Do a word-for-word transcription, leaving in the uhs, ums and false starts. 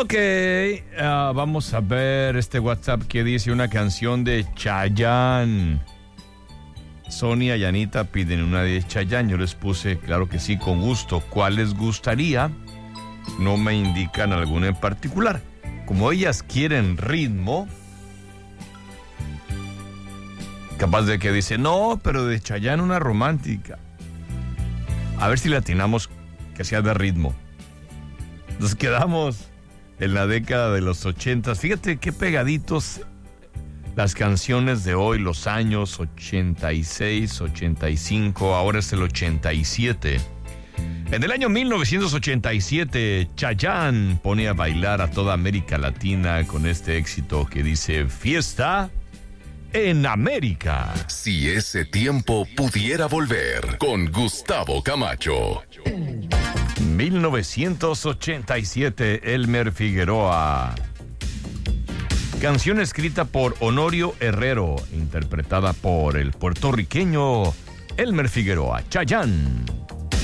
Ok, uh, vamos a ver este WhatsApp que dice una canción de Chayanne. Sonia y Anita piden una de Chayanne. Yo les puse, claro que sí, con gusto. ¿Cuál les gustaría? No me indican alguna en particular. Como ellas quieren ritmo, capaz de que dice, no, pero de Chayanne una romántica. A ver si le atinamos que sea de ritmo. Nos quedamos en la década de los ochentas. Fíjate qué pegaditos las canciones de hoy, los años ochenta y seis, ochenta y cinco, ahora es el ochenta y siete. En el año mil novecientos ochenta y siete, Chayanne pone a bailar a toda América Latina con este éxito que dice Fiesta en América. Si ese tiempo pudiera volver, con Gustavo Camacho. mil novecientos ochenta y siete, Elmer Figueroa. Canción escrita por Honorio Herrero, interpretada por el puertorriqueño Elmer Figueroa. Chayanne.